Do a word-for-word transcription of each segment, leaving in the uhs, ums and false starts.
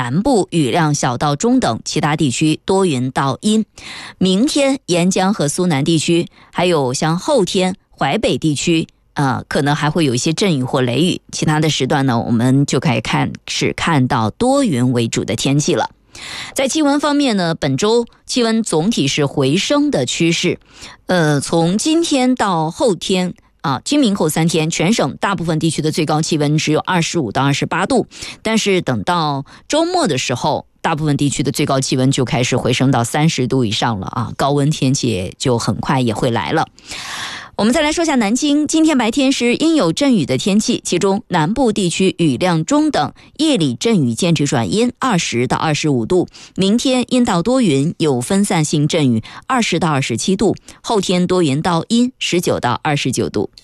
南部雨量小到中等，其他地区多云到阴。明天沿江和苏南地区，还有像后天淮北地区呃，可能还会有一些阵雨或雷雨，其他的时段呢，我们就可以看是看到多云为主的天气了。在气温方面呢，本周气温总体是回升的趋势。呃，从今天到后天啊，今明后三天，全省大部分地区的最高气温只有二十五到二十八度，但是等到周末的时候，大部分地区的最高气温就开始回升到三十度以上了啊，高温天气就很快也会来了。我们再来说下南京，今天白天是阴有阵雨的天气，其中南部地区雨量中等，夜里阵雨间至转阴，二十到二十五度。明天阴到多云，有分散性阵雨，二十到二十七度。后天多云到阴，十九到二十九度。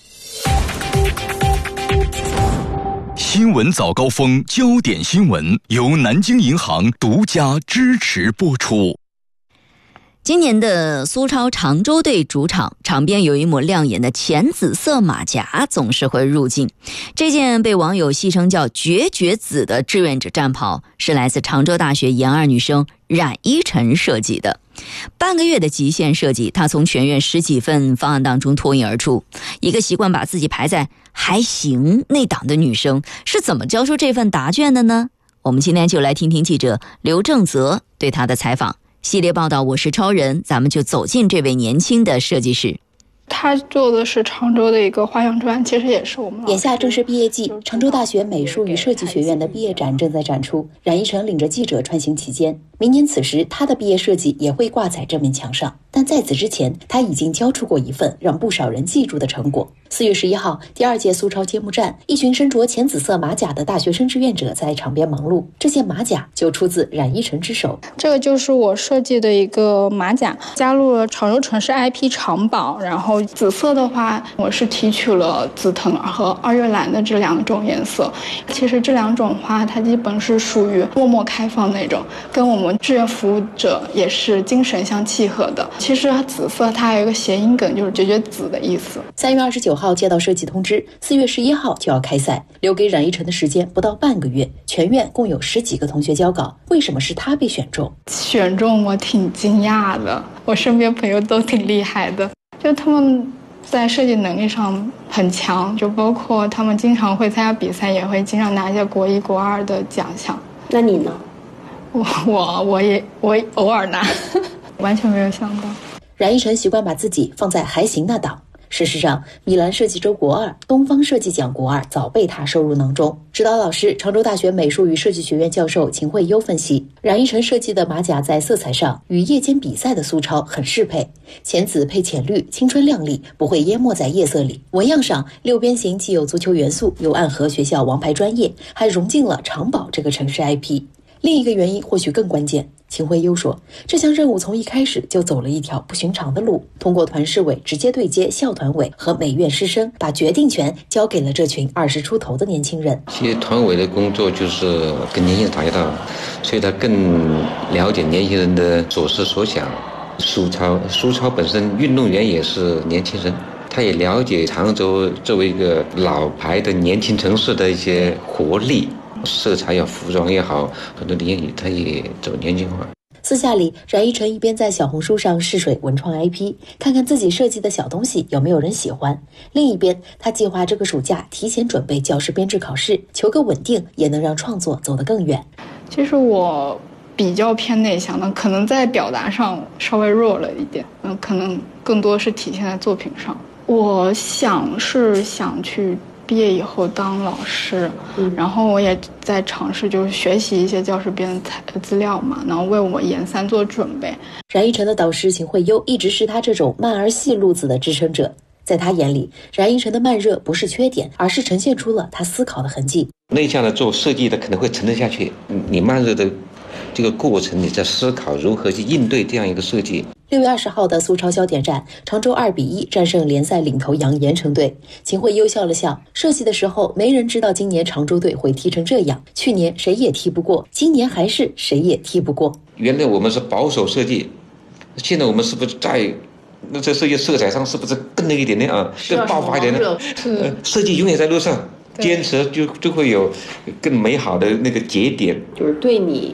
新闻早高峰，焦点新闻由南京银行独家支持播出。 今年的苏超常州队主场，场边有一抹亮眼的浅紫色马甲，总是会入镜。这件被网友戏称叫绝绝紫的志愿者战袍，是来自常州大学研二女生冉依晨设计的。半个月的极限设计，她从全院十几份方案当中脱颖而出。一个习惯把自己排在还行那档的女生，是怎么交出这份答卷的呢？我们今天就来听听记者刘正泽对她的采访。系列报道我是超人，咱们就走进这位年轻的设计师。 他做的是常州的一个花样砖，其实也是我们。 眼下正是毕业季，常州大学美术与设计学院的毕业展正在展出。冉依晨领着记者穿行其间，明年此时他的毕业设计也会挂在这面墙上。但在此之前，他已经交出过一份让不少人记住的成果。四月十一号，第二届苏超揭幕战，一群身着浅紫色马甲的大学生志愿者在场边忙碌。这件马甲就出自冉依晨之手。 这个就是我设计的一个马甲，加入了常州城市 I P 长宝，然后紫色的话，我是提取了紫藤和二月兰的这两种颜色。其实这两种花，它基本是属于默默开放那种，跟我们志愿服务者也是精神相契合的。其实紫色它还有一个谐音梗，就是绝绝紫的意思。 三月二十九号接到设计通知，四月十一号就要开赛，留给冉依晨的时间不到半个月。全院共有十几个同学交稿，为什么是他被选中？ 选中我挺惊讶的，我身边朋友都挺厉害的，就他们在设计能力上很强，就包括他们经常会参加比赛，也会经常拿一些国一国二的奖项。 那你呢？ 我我我也我偶尔拿完全没有想到。 冉依晨习惯把自己放在还行那档。事实上，米兰设计周国二、东方设计奖国二早被他收入囊中。指导老师常州大学美术与设计学院教授秦慧优分析，冉依晨设计的马甲在色彩上与夜间比赛的苏超很适配，浅紫配浅绿，青春亮丽，不会淹没在夜色里。纹样上，六边形既有足球元素，又暗合学校王牌专业，还融进了长宝这个城市 I P。另一个原因或许更关键，秦慧优说，这项任务从一开始就走了一条不寻常的路，通过团市委直接对接校团委和美院师生，把决定权交给了这群二十出头的年轻人。 其实团委的工作就是跟年轻人打交道，所以他更了解年轻人的所思所想。苏超苏超本身运动员也是年轻人，他也了解常州作为一个老牌的年轻城市的一些活力，色彩也好，服装也好，很多年他也走年轻化。 私下里，冉依晨一边在小红书上试水文创 I P， 看看自己设计的小东西有没有人喜欢；另一边，他计划这个暑假提前准备教师编制考试，求个稳定，也能让创作走得更远。 其实我比较偏内向的，可能在表达上稍微弱了一点，嗯，可能更多是体现在作品上。我想是想去毕业以后当老师，嗯，然后我也在尝试就是学习一些教师编的资料嘛，然后为我研三做准备。 冉依晨的导师秦慧优一直是他这种慢而细路子的支撑者，在他眼里，冉依晨的慢热不是缺点，而是呈现出了他思考的痕迹。 内向的做设计的可能会沉得下去，你慢热的这个过程，你在思考如何去应对这样一个设计。 六月二十号的苏超焦点战，常州二比一战胜联赛领头羊盐城队。秦慧优笑了笑，设计的时候没人知道今年常州队会踢成这样，去年谁也踢不过，今年还是谁也踢不过。 原来我们是保守设计，现在我们是不是在那在设计色彩上是不是更那一点点啊，更爆发一点呢？呃，设计永远在路上，坚持就就会有更美好的那个节点， 就是对你